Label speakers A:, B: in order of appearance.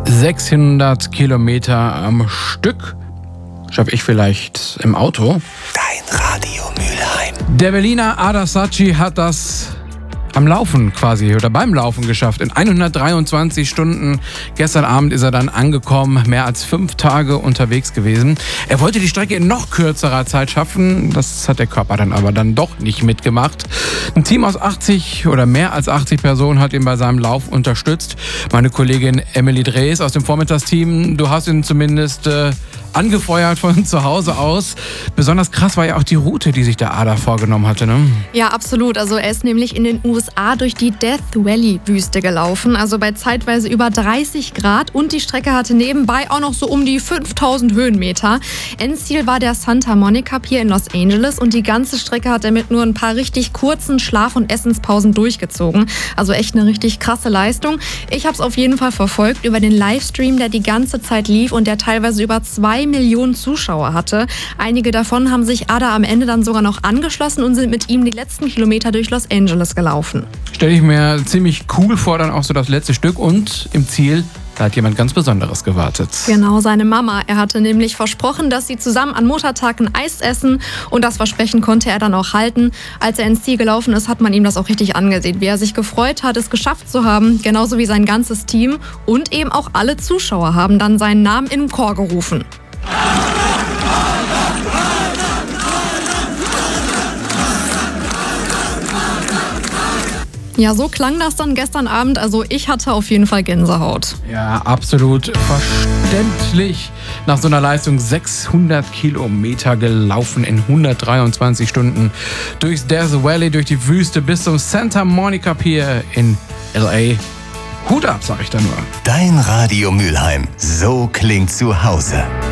A: 600 Kilometer am Stück. Schaffe ich vielleicht im Auto.
B: Dein Radio Mülheim.
A: Der Berliner Ada Sacchi hat das am Laufen quasi oder beim Laufen geschafft. In 123 Stunden. Gestern Abend ist er dann angekommen, mehr als 5 Tage unterwegs gewesen. Er wollte die Strecke in noch kürzerer Zeit schaffen. Das hat der Körper dann aber doch nicht mitgemacht. Ein Team aus 80 oder mehr als 80 Personen hat ihn bei seinem Lauf unterstützt. Meine Kollegin Emily Drees aus dem Vormittagsteam, du hast ihn zumindest angefeuert von zu Hause aus. Besonders krass war ja auch die Route, die sich der Ada vorgenommen hatte, ne?
C: Ja, absolut. Also er ist nämlich in den USA durch die Death Valley-Wüste gelaufen. Also bei zeitweise über 30 Grad. Und die Strecke hatte nebenbei auch noch so um die 5000 Höhenmeter. Endziel war der Santa Monica Pier in Los Angeles. Und die ganze Strecke hat er mit nur ein paar richtig kurzen Schlaf- und Essenspausen durchgezogen. Also echt eine richtig krasse Leistung. Ich habe es auf jeden Fall verfolgt über den Livestream, der die ganze Zeit lief und der teilweise über 2 Millionen Zuschauer hatte. Einige davon haben sich Ada am Ende dann sogar noch angeschlossen und sind mit ihm die letzten Kilometer durch Los Angeles gelaufen.
A: Stelle ich mir ziemlich cool vor, dann auch so das letzte Stück und im Ziel, da hat jemand ganz Besonderes gewartet.
C: Genau, seine Mama. Er hatte nämlich versprochen, dass sie zusammen an Muttertag ein Eis essen und das Versprechen konnte er dann auch halten. Als er ins Ziel gelaufen ist, hat man ihm das auch richtig angesehen, wie er sich gefreut hat, es geschafft zu haben, genauso wie sein ganzes Team und eben auch alle Zuschauer haben dann seinen Namen im Chor gerufen. Ja, so klang das dann gestern Abend. Also ich hatte auf jeden Fall Gänsehaut.
A: Ja, absolut verständlich. Nach so einer Leistung 600 Kilometer gelaufen in 123 Stunden durchs Death Valley, durch die Wüste bis zum Santa Monica Pier in L.A. Hut ab, sag ich da nur.
B: Dein Radio Mülheim. So klingt zu Hause.